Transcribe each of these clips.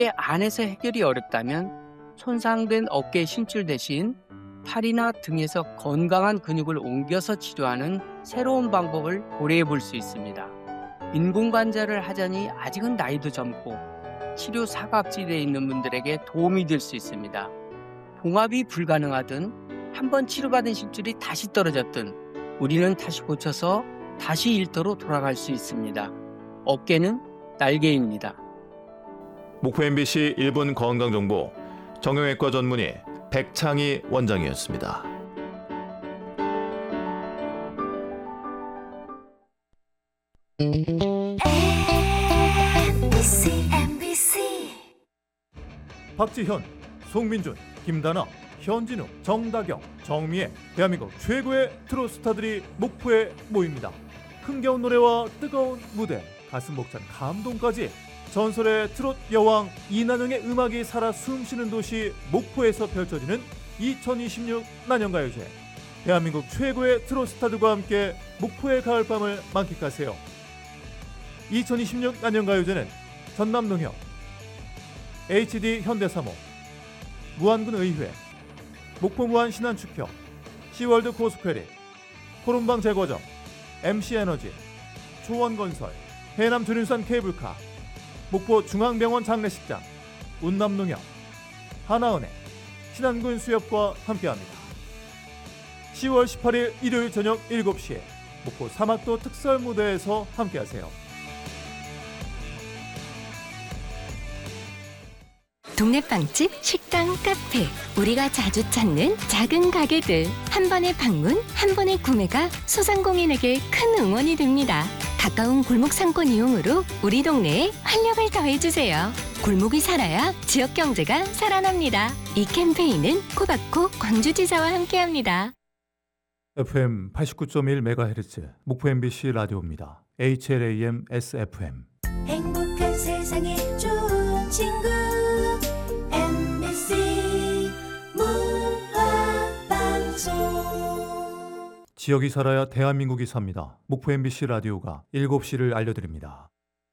안에서 해결이 어렵다면 손상된 어깨 신출 대신 팔이나 등에서 건강한 근육을 옮겨서 치료하는 새로운 방법을 고려해 볼 수 있습니다. 인공관절을 하자니 아직은 나이도 젊고 치료 사각지대에 있는 분들에게 도움이 될 수 있습니다. 봉합이 불가능하든 한번 치료받은 신줄이 다시 떨어졌든 우리는 다시 고쳐서 다시 일터로 돌아갈 수 있습니다. 어깨는 날개입니다. 목포 MBC 1분 건강정보 정형외과 전문의 백창희 원장이었습니다. 박지현, 송민준, 김다나, 현진우, 정다경, 정미애, 대한민국 최고의 트로트 스타들이 목포에 모입니다. 흥겨운 노래와 뜨거운 무대, 가슴 벅찬 감동까지 전설의 트로트 여왕 이난영의 음악이 살아 숨쉬는 도시 목포에서 펼쳐지는 2026 난영가요제. 대한민국 최고의 트로트 스타들과 함께 목포의 가을밤을 만끽하세요. 2026 난영가요제는 전남농협, HD 현대사모, 무안군의회, 목포무안 신안축협, 시월드 코스퀘리, 코롬방 제과점, MC에너지, 초원건설, 해남조륜산 케이블카, 목포중앙병원 장례식장, 운남농협, 하나은행, 신안군 수협과 함께합니다. 10월 18일 일요일 저녁 7시에 목포 사막도 특설무대에서 함께하세요. 동네 빵집, 식당, 카페, 우리가 자주 찾는 작은 가게들. 한 번의 방문, 한 번의 구매가 소상공인에게 큰 응원이 됩니다. 가까운 골목 상권 이용으로 우리 동네에 활력을 더해주세요. 골목이 살아야 지역 경제가 살아납니다. 이 캠페인은 코바코 광주지사와 함께합니다. FM 89.1MHz 목포 MBC 라디오입니다. HLAM SFM. 행복한 세상에 좋은 친구 MBC 문화방송. 지역이 살아야 대한민국이 삽니다. 목포 MBC 라디오가 7시를 알려드립니다.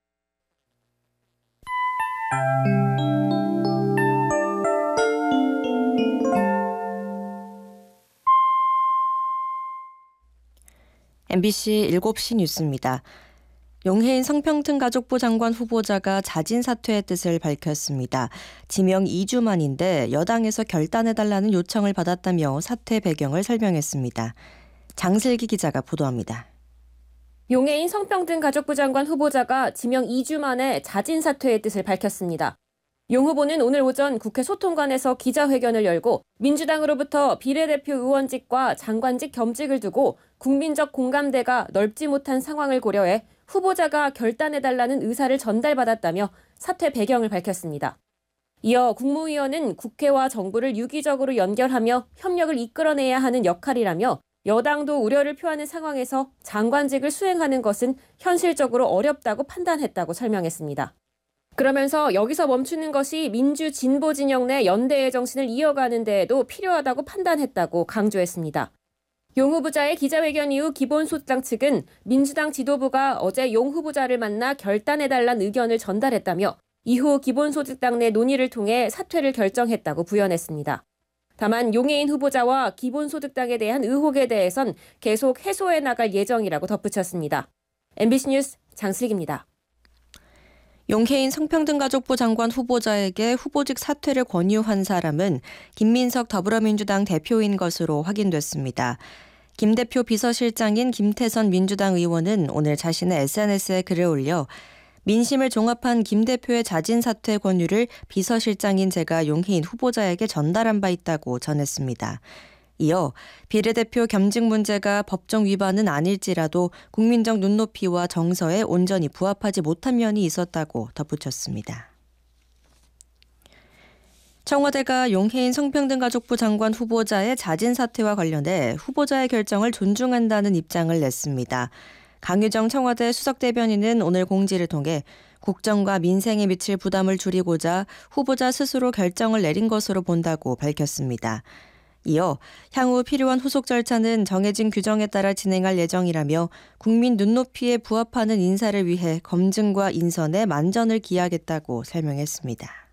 MBC 7시 뉴스입니다. 용해인 성평등가족부 장관 후보자가 자진 사퇴의 뜻을 밝혔습니다. 지명 2주 만인데 여당에서 결단해달라는 요청을 받았다며 사퇴 배경을 설명했습니다. 장슬기 기자가 보도합니다. 용해인 성평등가족부 장관 후보자가 지명 2주 만에 자진 사퇴의 뜻을 밝혔습니다. 용 후보는 오늘 오전 국회 소통관에서 기자회견을 열고 민주당으로부터 비례대표 의원직과 장관직 겸직을 두고 국민적 공감대가 넓지 못한 상황을 고려해 후보자가 결단해달라는 의사를 전달받았다며 사퇴 배경을 밝혔습니다. 이어 국무위원은 국회와 정부를 유기적으로 연결하며 협력을 이끌어내야 하는 역할이라며 여당도 우려를 표하는 상황에서 장관직을 수행하는 것은 현실적으로 어렵다고 판단했다고 설명했습니다. 그러면서 여기서 멈추는 것이 민주 진보 진영 내 연대의 정신을 이어가는 데에도 필요하다고 판단했다고 강조했습니다. 용 후보자의 기자회견 이후 기본소득당 측은 민주당 지도부가 어제 용 후보자를 만나 결단해달라는 의견을 전달했다며 이후 기본소득당 내 논의를 통해 사퇴를 결정했다고 부연했습니다. 다만 용해인 후보자와 기본소득당에 대한 의혹에 대해선 계속 해소해 나갈 예정이라고 덧붙였습니다. MBC 뉴스 장슬기입니다. 용해인 성평등가족부 장관 후보자에게 후보직 사퇴를 권유한 사람은 김민석 더불어민주당 대표인 것으로 확인됐습니다. 김 대표 비서실장인 김태선 민주당 의원은 오늘 자신의 SNS에 글을 올려 민심을 종합한 김 대표의 자진 사퇴 권유를 비서실장인 제가 용해인 후보자에게 전달한 바 있다고 전했습니다. 이어 비례대표 겸직 문제가 법정 위반은 아닐지라도 국민적 눈높이와 정서에 온전히 부합하지 못한 면이 있었다고 덧붙였습니다. 청와대가 용해인 성평등가족부 장관 후보자의 자진 사퇴와 관련해 후보자의 결정을 존중한다는 입장을 냈습니다. 강유정 청와대 수석대변인은 오늘 공지를 통해 국정과 민생에 미칠 부담을 줄이고자 후보자 스스로 결정을 내린 것으로 본다고 밝혔습니다. 이어 향후 필요한 후속 절차는 정해진 규정에 따라 진행할 예정이라며 국민 눈높이에 부합하는 인사를 위해 검증과 인선에 만전을 기하겠다고 설명했습니다.